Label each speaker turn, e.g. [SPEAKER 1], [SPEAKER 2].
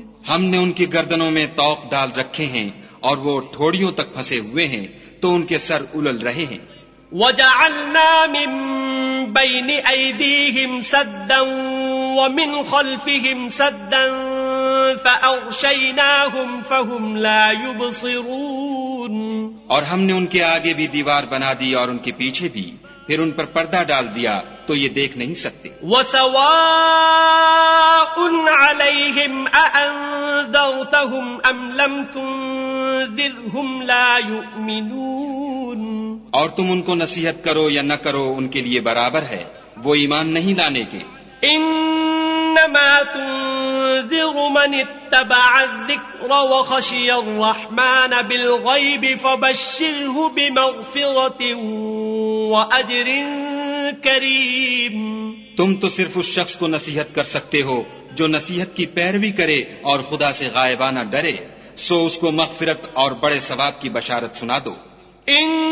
[SPEAKER 1] ہم نے ان کی گردنوں میں طوق ڈال رکھے ہیں اور وہ ٹھوڑیوں تک پھنسے ہوئے ہیں تو ان کے سر الل رہے ہیں.
[SPEAKER 2] وَجَعَلْنَا مِن بَيْنِ أَيْدِيهِمْ سَدًّا وَمِنْ خَلْفِهِمْ سَدًّا فَأَغْشَيْنَاهُمْ فَهُمْ لَا يُبْصِرُونَ.
[SPEAKER 1] اور ہم نے ان کے آگے بھی دیوار بنا دی اور ان کے پیچھے بھی، پھر ان پر پردہ ڈال دیا تو یہ دیکھ نہیں سکتے.
[SPEAKER 2] وَسَوَاءٌ عَلَيْهِمْ أَأَنذَرْتَهُمْ أَمْ لَمْ تُنذِرْهُمْ لَا يُؤْمِنُونَ.
[SPEAKER 1] اور تم ان کو نصیحت کرو یا نہ کرو ان کے لیے برابر ہے، وہ ایمان نہیں لانے کے.
[SPEAKER 2] انما تنذر من اتبع الذکر وخشی الرحمن بالغیب فبشره بمغفرة واجر کریم.
[SPEAKER 1] تم تو صرف اس شخص کو نصیحت کر سکتے ہو جو نصیحت کی پیروی کرے اور خدا سے غائبانہ ڈرے، سو اس کو مغفرت اور بڑے ثواب کی بشارت سنا دو.